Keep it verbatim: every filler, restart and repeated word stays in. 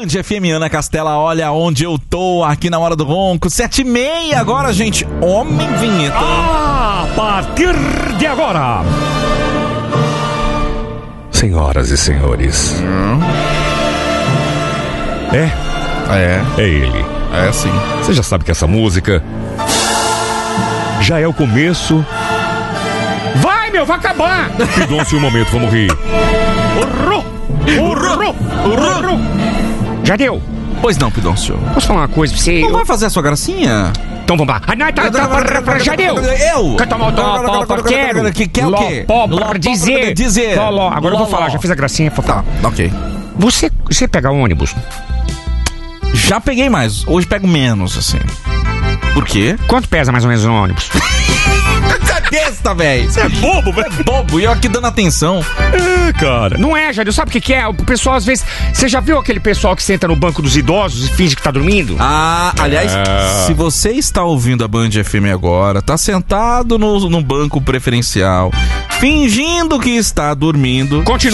Band F M, Ana Castela, olha onde eu tô, aqui na Hora do Ronco, sete e meia agora, gente, homem vinheta. A partir de agora, senhoras e senhores, hum. é, é, é ele, é sim. Você já sabe que essa música já é o começo. Vai, meu, vai acabar. Pidoncio, um momento, vamos rir. Urru, urru, urru. Já deu? Pois não, Pidoncio. Posso falar uma coisa pra você? Não vai fazer a sua gracinha? Então vamos lá. Já deu? Eu? Quer tomar o topo? Quero. Que quer o quê? Ló, dizer. Dizer. Ló, agora eu vou falar, já fiz a gracinha. Tá, ok. Você, você pega ônibus? Já peguei mais, hoje pego menos, assim. Por quê? Quanto pesa mais ou menos um ônibus? Besta, velho. Você é bobo, velho. É bobo, e eu aqui dando atenção. É, cara. Não é, Jair, sabe o que que é? O pessoal, às vezes... Você já viu aquele pessoal que senta no banco dos idosos e finge que tá dormindo? Ah, aliás, é... se você está ouvindo a Band F M agora, tá sentado no, no banco preferencial, fingindo que está dormindo... Continua.